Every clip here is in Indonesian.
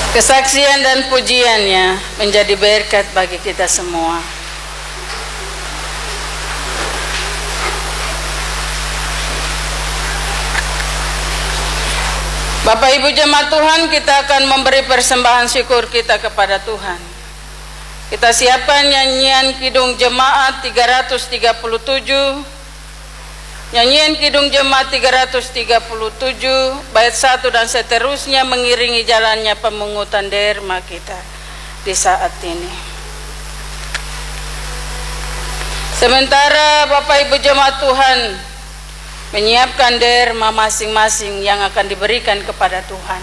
Kesaksian dan pujiannya menjadi berkat bagi kita semua. Bapak Ibu jemaat Tuhan, kita akan memberi persembahan syukur kita kepada Tuhan. Kita siapkan nyanyian Kidung Jemaat 337. Nyanyian Kidung Jemaat 337 bait 1 dan seterusnya mengiringi jalannya pemungutan derma kita di saat ini. Sementara Bapak Ibu jemaat Tuhan menyiapkan derma masing-masing yang akan diberikan kepada Tuhan,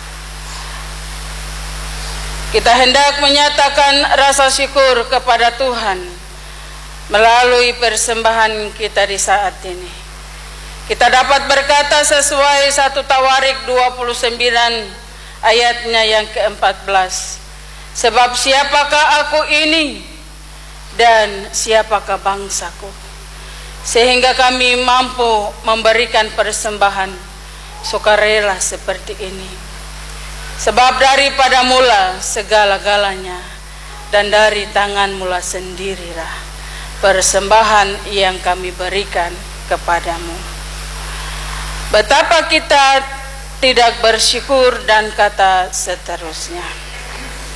kita hendak menyatakan rasa syukur kepada Tuhan melalui persembahan kita di saat ini. Kita dapat berkata sesuai 1 Tawarik 29 ayatnya yang ke-14. Sebab siapakah aku ini dan siapakah bangsaku, sehingga kami mampu memberikan persembahan sukarela seperti ini. Sebab daripada mula segala-galanya, dan dari tangan mula sendirilah persembahan yang kami berikan kepadamu. Betapa kita tidak bersyukur, dan kata seterusnya.